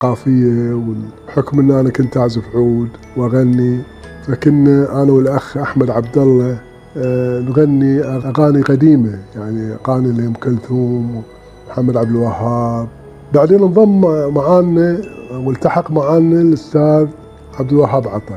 الثقافية، والحكم أن أنا كنت أعزف عود وأغني، فكنا أنا والأخ أحمد عبد الله نغني أغاني قديمة، يعني أغاني لأم كلثوم ومحمد عبد الوهاب. بعدين انضم معانا والتحق معانا الأستاذ عبد الوهاب عطا.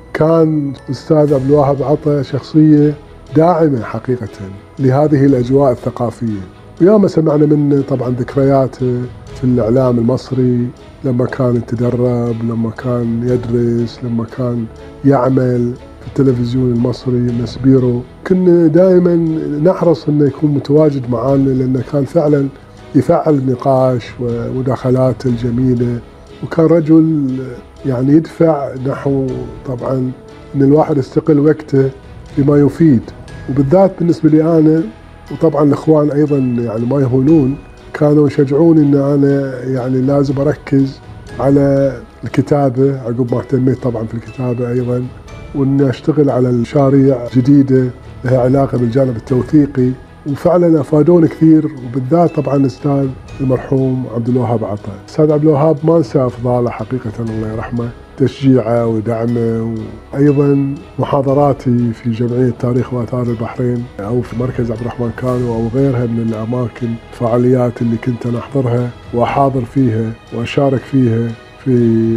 كان الأستاذ عبد الوهاب عطا شخصية داعمة حقيقة لهذه الأجواء الثقافية، وياما سمعنا منه طبعا ذكرياته في الإعلام المصري، لما كان يتدرب، لما كان يدرس، لما كان يعمل في التلفزيون المصري مسبيرو. كنا دائما نحرص انه يكون متواجد معانا، لانه كان فعلا يفعل النقاش ومداخلاته الجميلة، وكان رجل يعني يدفع نحو طبعا ان الواحد يستقل وقته بما يفيد، وبالذات بالنسبة لي انا، وطبعا الاخوان ايضا يعني ما يهونون، كانوا يشجعوني ان انا يعني لازم اركز على الكتابة عقب ما اهتميت طبعا في الكتابة ايضا، واني اشتغل على المشاريع جديدة لها علاقة بالجانب التوثيقي، وفعلا افادوني كثير، وبالذات طبعا الاستاذ المرحوم عبد الوهاب عطا. الاستاذ عبد الوهاب ما انسى افضاله حقيقة، الله يرحمه، تشجيعه ودعمه، وايضا محاضراتي في جمعية تاريخ واثار البحرين او في مركز عبد الرحمن كانو او غيرها من الاماكن، الفعاليات اللي كنت انا احضرها واحاضر فيها واشارك فيها في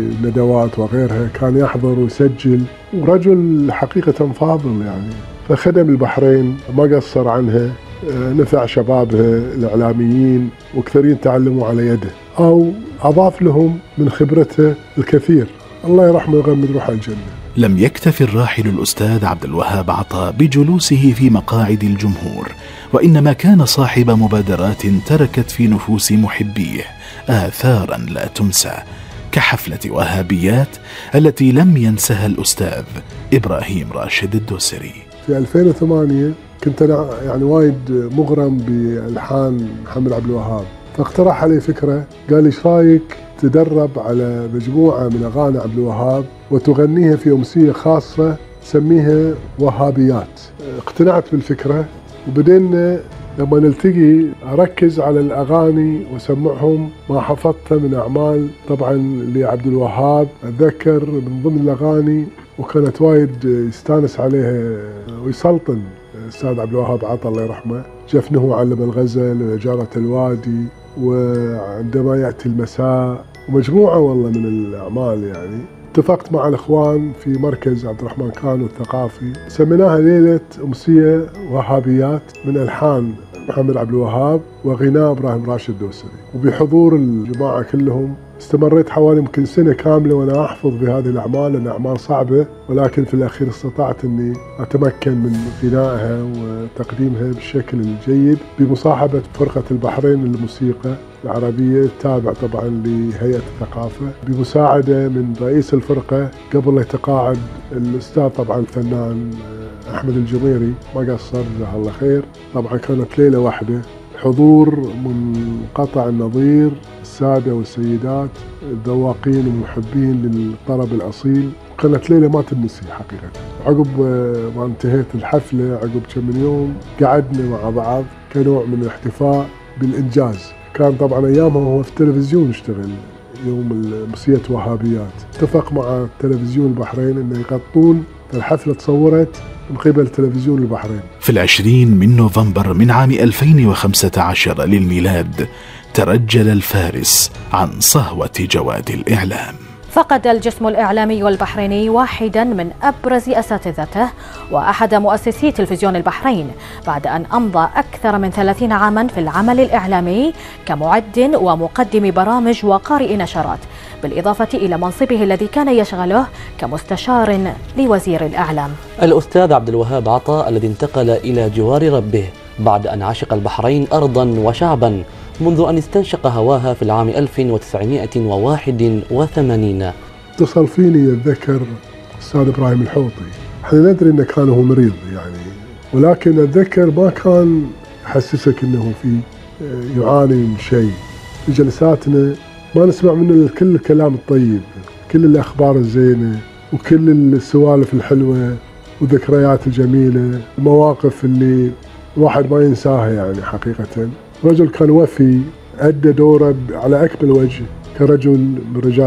ندوات وغيرها، كان يحضر ويسجل، ورجل حقيقة فاضل يعني. فخدم البحرين ما قصر عنها، نفع شبابها الإعلاميين وكثيرين تعلموا على يده، أو أضاف لهم من خبرته الكثير. الله يرحمه ويغمد روحه الجنة. لم يكتف الراحل الأستاذ عبد الوهاب عطا بجلوسه في مقاعد الجمهور، وإنما كان صاحب مبادرات تركت في نفوس محبيه آثارا لا تنسى، كحفلة وهابيات التي لم ينسها الأستاذ إبراهيم راشد الدوسري. في 2008 كنت أنا يعني وايد مغرم بألحان محمد عبد الوهاب، فاقترح علي فكرة، قال لي ايش رايك تدرب على مجموعة من أغاني عبد الوهاب وتغنيها في أمسية خاصة تسميها وهابيات. اقتنعت بالفكرة، وبدينا لما نلتقي أركز على الأغاني وسمعهم ما حفظته من أعمال طبعا لعبد الوهاب. أتذكر من ضمن الأغاني وكانت وايد يستانس عليها ويسلطن الأستاذ عبد الوهاب عطا الله يرحمه، جفنه علم الغزل، جارة الوادي، وعندما يأتي المساء، ومجموعة والله من الأعمال يعني. اتفقت مع الإخوان في مركز عبد الرحمن كانو الثقافي، سميناها ليلة أمسية وهابيات من ألحان محمد عبد الوهاب وغناء إبراهيم راشد الدوسري، وبحضور الجماعة كلهم. استمريت حوالي يمكن سنة كاملة وأنا أحفظ بهذه الأعمال، لأن أعمال صعبة، ولكن في الأخير استطعت أني أتمكن من غنائها وتقديمها بالشكل الجيد بمصاحبة فرقة البحرين للموسيقى العربية التابع طبعا لهيئة الثقافة، بمساعدة من رئيس الفرقة قبل لا يتقاعد الأستاذ طبعا الفنان أحمد الجميري، ما قصر جزاه الله خير. طبعا كانت ليلة واحدة، حضور منقطع النظير، السادة والسيدات، الذواقين والمحبين للطرب الأصيل. كانت ليلة ما تنسي حقيقة. عقب ما انتهيت الحفلة، عقب كم من يوم قعدنا مع بعض كنوع من الاحتفاء بالإنجاز. كان طبعا أيامها هو في التلفزيون يشتغل يوم أمسية وهابيات، اتفق مع تلفزيون البحرين أنه يغطون الحفلة، تصورت من قبل تلفزيون البحرين. في 20 من نوفمبر من عام 2015 للميلاد ترجل الفارس عن صهوة جواد الإعلام. فقد الجسم الإعلامي البحريني واحدا من أبرز أساتذته وأحد مؤسسي تلفزيون البحرين، بعد أن أمضى أكثر من 30 عاما في العمل الإعلامي كمعد ومقدم برامج وقارئ نشرات، بالإضافة إلى منصبه الذي كان يشغله كمستشار لوزير الإعلام. الأستاذ عبد الوهاب عطا الذي انتقل إلى جوار ربه بعد أن عشق البحرين أرضا وشعبا منذ أن استنشق هواها في العام 1981. اتصل فيني أتذكر الأستاذ إبراهيم الحوطي، احنا ندري أنه كان هو مريض يعني، ولكن أتذكر ما كان يحسسك أنه في يعاني من شيء. في جلساتنا ما نسمع منه كل الكلام الطيب، كل الأخبار الزينة، وكل السوالف الحلوة والذكريات الجميلة، المواقف اللي الواحد ما ينساها يعني. حقيقة رجل كان وفي، أدى دوره على أكمل وجه، كرجل من رجال